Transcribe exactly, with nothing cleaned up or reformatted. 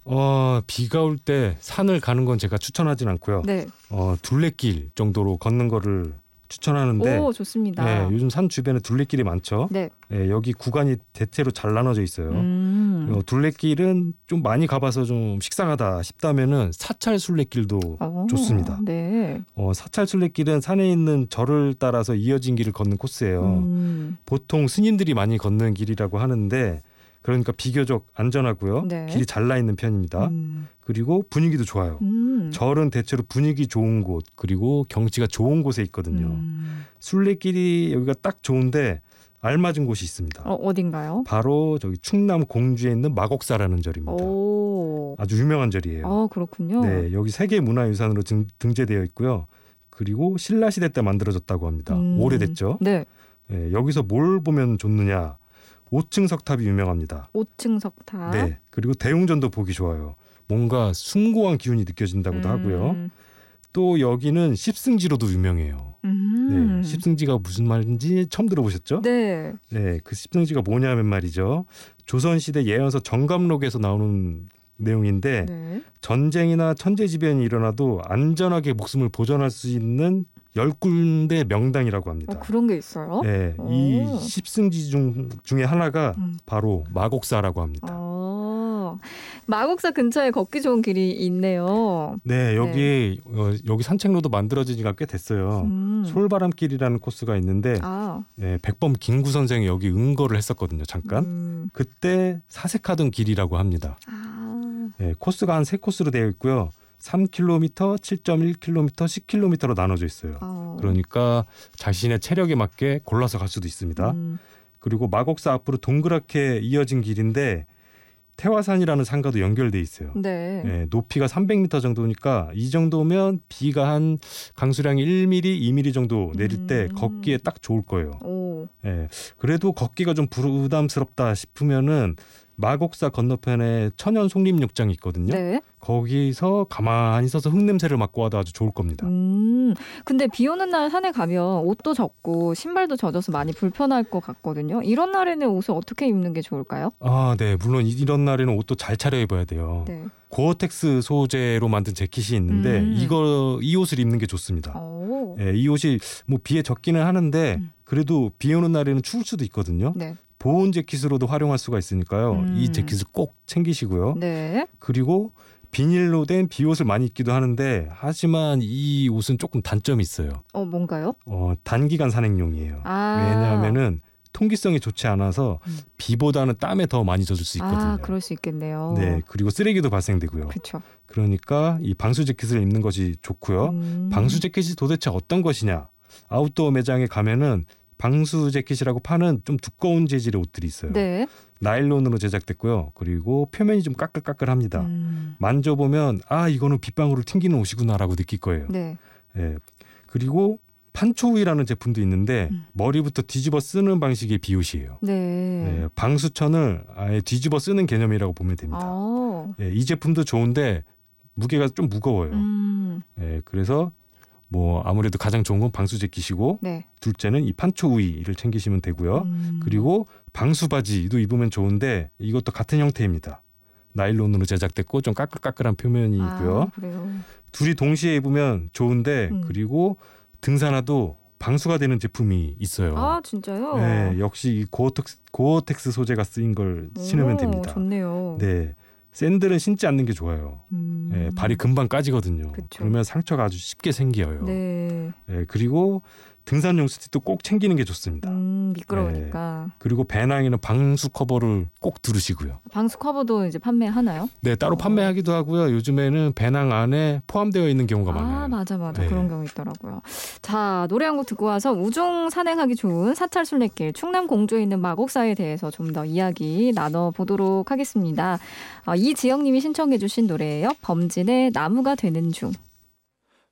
어, 비가 올 때 산을 가는 건 제가 추천하진 않고요. 네. 어, 둘레길 정도로 걷는 거를 추천하는데 오, 좋습니다. 예, 요즘 산 주변에 둘레길이 많죠. 네. 예, 여기 구간이 대체로 잘 나눠져 있어요. 음. 어, 둘레길은 좀 많이 가봐서 좀 식상하다 싶다면은 사찰 순례길도 오, 좋습니다. 네. 어, 사찰 순례길은 산에 있는 절을 따라서 이어진 길을 걷는 코스예요. 음. 보통 스님들이 많이 걷는 길이라고 하는데 그러니까 비교적 안전하고요. 네. 길이 잘 나 있는 편입니다. 음. 그리고 분위기도 좋아요. 음. 절은 대체로 분위기 좋은 곳 그리고 경치가 좋은 곳에 있거든요. 음. 순례길이 여기가 딱 좋은데 알맞은 곳이 있습니다. 어, 어딘가요? 바로 저기 충남 공주에 있는 마곡사라는 절입니다. 오. 아주 유명한 절이에요. 아, 그렇군요. 네, 여기 세계문화유산으로 등, 등재되어 있고요. 그리고 신라시대 때 만들어졌다고 합니다. 음. 오래됐죠. 네. 네, 여기서 뭘 보면 좋느냐. 오 층 석탑이 유명합니다. 오 층 석탑. 네, 그리고 대웅전도 보기 좋아요. 뭔가 숭고한 기운이 느껴진다고도 음. 하고요. 또 여기는 십승지로도 유명해요. 음. 네, 십승지가 무슨 말인지 처음 들어보셨죠? 네. 네, 그 십승지가 뭐냐면 말이죠. 조선시대 예언서 정감록에서 나오는 내용인데 네. 전쟁이나 천재지변이 일어나도 안전하게 목숨을 보존할 수 있는 열 군데 명당이라고 합니다. 어, 그런 게 있어요? 네, 오. 이 십승지 중, 중에 하나가 음. 바로 마곡사라고 합니다. 어. 마곡사 근처에 걷기 좋은 길이 있네요. 네, 여기 어, 여기 산책로도 만들어진 지가 꽤 됐어요. 음. 솔바람길이라는 코스가 있는데 아. 네, 백범 김구 선생이 여기 응거를 했었거든요. 잠깐. 음. 그때 사색하던 길이라고 합니다. 아. 네, 코스가 한 세 코스로 되어 있고요. 삼 킬로미터, 칠 점 일 킬로미터, 십 킬로미터로 나눠져 있어요. 어. 그러니까 자신의 체력에 맞게 골라서 갈 수도 있습니다. 음. 그리고 마곡사 앞으로 동그랗게 이어진 길인데 태화산이라는 산과도 연결돼 있어요. 네. 예, 높이가 삼백 미터 정도니까 이 정도면 비가 한 강수량이 일 밀리미터, 이 밀리미터 정도 내릴 때 음. 걷기에 딱 좋을 거예요. 오. 예, 그래도 걷기가 좀 부담스럽다 싶으면은 마곡사 건너편에 천연 송림욕장이 있거든요. 네. 거기서 가만히 서서 흙냄새를 맡고 와도 아주 좋을 겁니다. 음. 근데 비 오는 날 산에 가면 옷도 젖고 신발도 젖어서 많이 불편할 것 같거든요. 이런 날에는 옷을 어떻게 입는 게 좋을까요? 아, 네. 물론 이런 날에는 옷도 잘 차려입어야 돼요. 네. 고어텍스 소재로 만든 재킷이 있는데 음. 이거 이 옷을 입는 게 좋습니다. 오. 예, 이 옷이 뭐 비에 젖기는 하는데 음. 그래도 비 오는 날에는 추울 수도 있거든요. 네. 보온 재킷으로도 활용할 수가 있으니까요. 음. 이 재킷을 꼭 챙기시고요. 네. 그리고 비닐로 된 비옷을 많이 입기도 하는데 하지만 이 옷은 조금 단점이 있어요. 어, 뭔가요? 어, 단기간 산행용이에요. 아. 왜냐하면은 통기성이 좋지 않아서 음. 비보다는 땀에 더 많이 젖을 수 있거든요. 아, 그럴 수 있겠네요. 네, 그리고 쓰레기도 발생되고요. 그렇죠. 그러니까 이 방수 재킷을 입는 것이 좋고요. 음. 방수 재킷이 도대체 어떤 것이냐? 아웃도어 매장에 가면은 방수 재킷이라고 파는 좀 두꺼운 재질의 옷들이 있어요. 네. 나일론으로 제작됐고요. 그리고 표면이 좀 까끌까끌합니다. 음. 만져보면 아 이거는 빗방울을 튕기는 옷이구나라고 느낄 거예요. 네. 예. 그리고 판초우이라는 제품도 있는데 음. 머리부터 뒤집어 쓰는 방식의 비옷이에요. 네. 예, 방수천을 아예 뒤집어 쓰는 개념이라고 보면 됩니다. 아. 예, 이 제품도 좋은데 무게가 좀 무거워요. 음. 예, 그래서 뭐 아무래도 가장 좋은 건 방수 재킷이고 네. 둘째는 이 판초우이를 챙기시면 되고요. 음. 그리고 방수 바지도 입으면 좋은데 이것도 같은 형태입니다. 나일론으로 제작됐고 좀 까끌까끌한 표면이 있고요. 아, 그래요. 둘이 동시에 입으면 좋은데 음. 그리고 등산화도 방수가 되는 제품이 있어요. 아, 진짜요? 네, 역시 이 고어텍스, 고어텍스 소재가 쓰인 걸 신으면 오, 됩니다. 좋네요. 네, 샌들은 신지 않는 게 좋아요. 음. 네, 발이 금방 까지거든요. 그쵸. 그러면 상처가 아주 쉽게 생겨요. 네. 네, 그리고 등산용 스틱도 꼭 챙기는 게 좋습니다. 음, 미끄러우니까. 그리고 배낭에는 방수 커버를 꼭 두르시고요. 방수 커버도 이제 판매하나요? 네, 따로 어. 판매하기도 하고요. 요즘에는 배낭 안에 포함되어 있는 경우가 아, 많아요. 맞아, 맞아. 네. 그런 경우 있더라고요. 자, 노래 한 곡 듣고 와서 우중 산행하기 좋은 사찰 순례길 충남 공주에 있는 마곡사에 대해서 좀 더 이야기 나눠보도록 하겠습니다. 어, 이지영님이 신청해 주신 노래예요. 범진의 나무가 되는 중.